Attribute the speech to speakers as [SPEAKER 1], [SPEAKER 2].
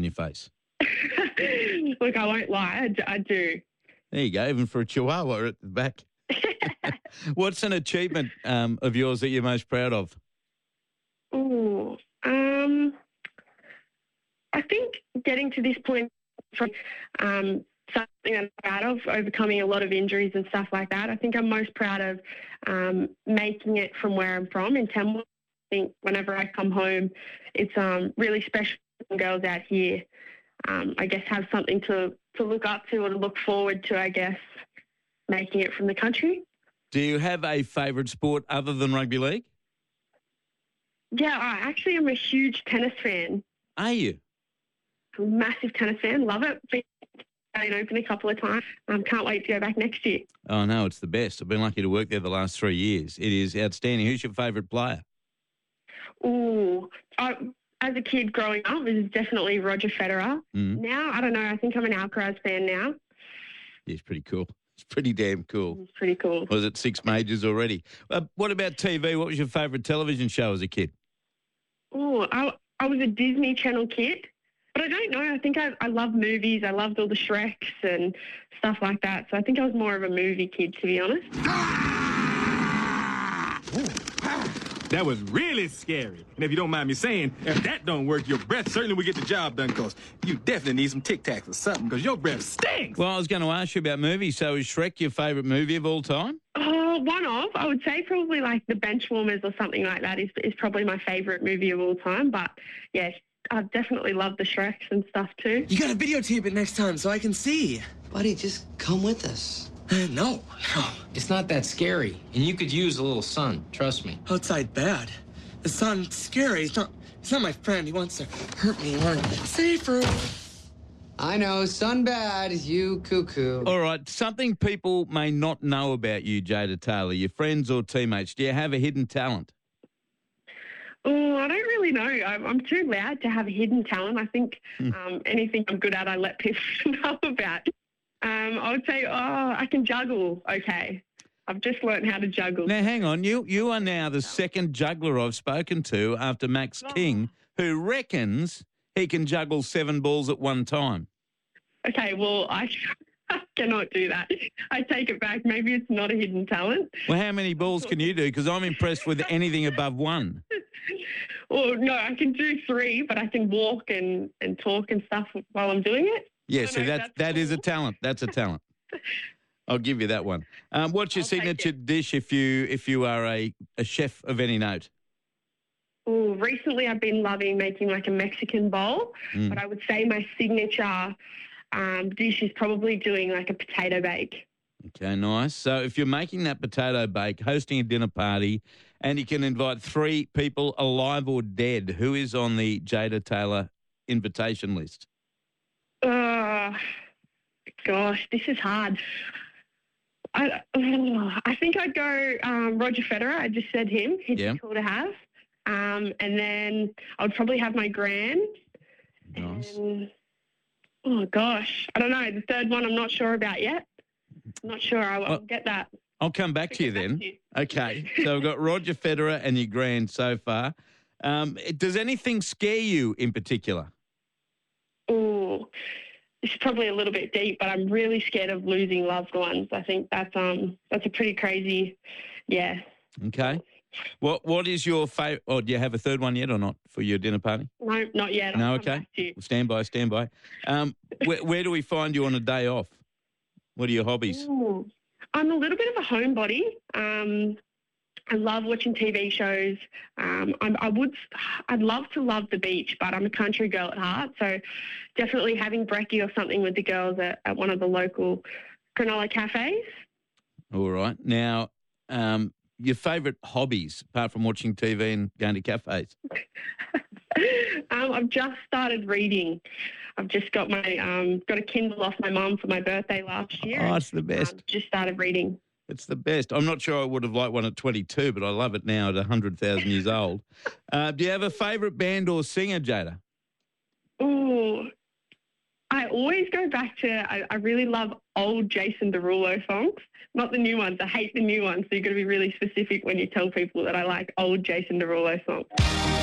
[SPEAKER 1] your face.
[SPEAKER 2] Look, I won't lie, I do.
[SPEAKER 1] There you go, even for a chihuahua at the back. What's an achievement of yours that you're most proud of?
[SPEAKER 2] Ooh, I think getting to this point from something I'm proud of, overcoming a lot of injuries and stuff like that. I think I'm most proud of making it from where I'm from in Tamworth. I think whenever I come home, it's really special girls out here, I guess, have something to look up to or to look forward to, I guess, making it from the country.
[SPEAKER 1] Do you have a favourite sport other than rugby league?
[SPEAKER 2] Yeah, I actually am a huge tennis fan.
[SPEAKER 1] Are you?
[SPEAKER 2] I'm a massive tennis fan. Love it. Been open a couple of times. Can't wait to go back next year.
[SPEAKER 1] Oh, no, it's the best. I've been lucky to work there the last 3 years. It is outstanding. Who's your favourite player?
[SPEAKER 2] Ooh, as a kid growing up, it was definitely Roger Federer. Now, I don't know. I think I'm an Alcaraz fan now.
[SPEAKER 1] Yeah, he's pretty cool. It's pretty damn cool.
[SPEAKER 2] It's pretty cool.
[SPEAKER 1] Was it 6 majors already? What about TV? What was your favourite television show as a kid?
[SPEAKER 2] Ooh, I was a Disney Channel kid. But I don't know. I think I love movies. I loved all the Shreks and stuff like that. So I think I was more of a movie kid, to be honest.
[SPEAKER 3] That was really scary. And if you don't mind me saying, if that don't work, your breath certainly will get the job done, because you definitely need some Tic Tacs or something, because your breath stinks.
[SPEAKER 1] Well, I was going to ask you about movies. So is Shrek your favourite movie of all time?
[SPEAKER 2] One of. I would say probably like The Benchwarmers or something like that is probably my favourite movie of all time. But, yeah, I definitely love the Shreks and stuff too.
[SPEAKER 4] You gotta videotape it next time so I can see.
[SPEAKER 5] Buddy, just come with us.
[SPEAKER 4] No.
[SPEAKER 5] It's not that scary, and you could use a little sun, trust me.
[SPEAKER 4] Outside bad. The sun's scary. It's not my friend. He wants to hurt me. Safer.
[SPEAKER 5] I know, sun bad, you cuckoo.
[SPEAKER 1] All right, something people may not know about you, Jada Taylor, your friends or teammates. Do you have a hidden talent?
[SPEAKER 2] Oh, I don't really know. I'm too loud to have a hidden talent. I think anything I'm good at, I let people know about. I would say, I can juggle. Okay. I've just learned how to juggle.
[SPEAKER 1] Now, hang on. You are now the second juggler I've spoken to after Max King, who reckons he can juggle 7 balls at one time.
[SPEAKER 2] Okay, well, I cannot do that. I take it back. Maybe it's not a hidden talent.
[SPEAKER 1] Well, how many balls can you do? Because I'm impressed with anything above 1.
[SPEAKER 2] Well, no, I can do 3, but I can walk and talk and stuff while I'm doing it.
[SPEAKER 1] Yeah, so that is a talent. That's a talent. I'll give you that one. What's your signature dish if you are a chef of any note?
[SPEAKER 2] Oh, recently I've been loving making like a Mexican bowl, but I would say my signature dish is probably doing like a potato bake.
[SPEAKER 1] Okay, nice. So if you're making that potato bake, hosting a dinner party, and you can invite 3 people alive or dead, who is on the Jada Taylor invitation list?
[SPEAKER 2] Gosh, this is hard. I think I'd go Roger Federer. I just said him. He'd be cool to have. And then I would probably have my gran.
[SPEAKER 1] Nice.
[SPEAKER 2] And, oh, gosh. I don't know. The third one I'm not sure about yet. I'm not sure. I'll get that.
[SPEAKER 1] I'll come back to you then. Okay. So we've got Roger Federer and your gran so far. Does anything scare you in particular?
[SPEAKER 2] Oh, this is probably a little bit deep, but I'm really scared of losing loved ones. I think that's a pretty crazy, yeah.
[SPEAKER 1] Okay. What is your favourite? Oh, do you have a third one yet or not for your dinner party?
[SPEAKER 2] No, not yet.
[SPEAKER 1] No, okay. Stand by. Where do we find you on a day off? What are your hobbies?
[SPEAKER 2] Ooh, I'm a little bit of a homebody. I love watching TV shows. I'd love to love the beach, but I'm a country girl at heart. So definitely having brekkie or something with the girls at one of the local Cronulla cafes.
[SPEAKER 1] All right. Now, your favourite hobbies, apart from watching TV and going to cafes?
[SPEAKER 2] I've just started reading. I've just got my got a Kindle off my mum for my birthday last year.
[SPEAKER 1] Oh, it's the best.
[SPEAKER 2] Just started reading.
[SPEAKER 1] It's the best. I'm not sure I would have liked one at 22, but I love it now at 100,000 years old. Do you have a favourite band or singer, Jada?
[SPEAKER 2] Ooh, I always go back to, I really love old Jason Derulo songs, not the new ones. I hate the new ones, so you've got to be really specific when you tell people that I like old Jason Derulo songs.